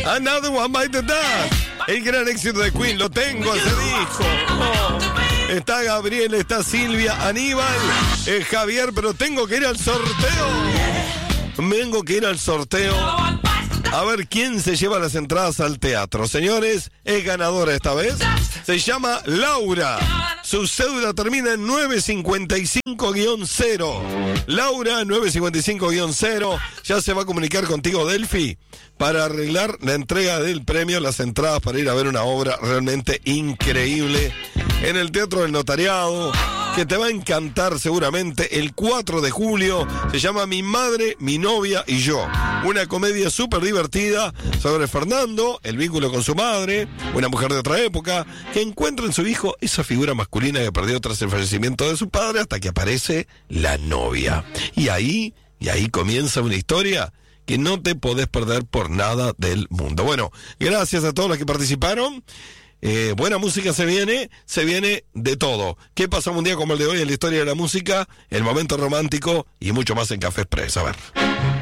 Another One Bite the Dust. El gran éxito de Queen, lo tengo ese disco. Oh. Está Gabriel, está Silvia, Aníbal, Javier, pero tengo que ir al sorteo. Vengo que ir al sorteo. A ver quién se lleva las entradas al teatro. Señores, es ganadora esta vez. Se llama Laura. Su cédula termina en 955-0. Laura, 955-0. Ya se va a comunicar contigo, Delphi, para arreglar la entrega del premio, las entradas para ir a ver una obra realmente increíble en el Teatro del Notariado, que te va a encantar seguramente, el 4 de julio. Se llama Mi Madre, Mi Novia y Yo. Una comedia súper divertida sobre Fernando, el vínculo con su madre, una mujer de otra época, que encuentra en su hijo esa figura masculina que perdió tras el fallecimiento de su padre, hasta que aparece la novia. Y ahí comienza una historia que no te podés perder por nada del mundo. Bueno, gracias a todos los que participaron. Buena música se viene de todo. ¿Qué pasa un día como el de hoy en la historia de la música? El momento romántico y mucho más en Café Express. A ver.